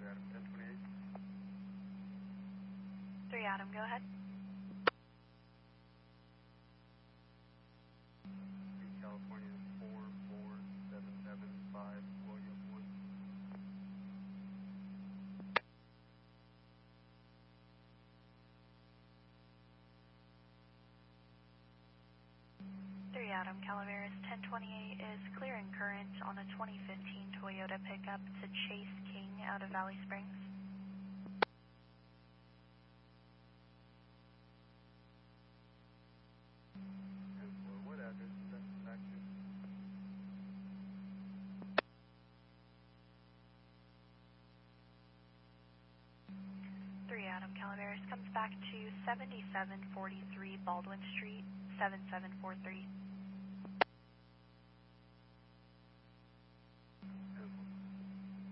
3 Adam, go ahead. California 44775 William 1. 3 Adam, Calaveras 1028 is clearing current on a 2015 Toyota pickup to Chase King out of Valley Springs. What address is that back to? 3 Adam, Calaveras comes back to 7743 Baldwin Street, 7743.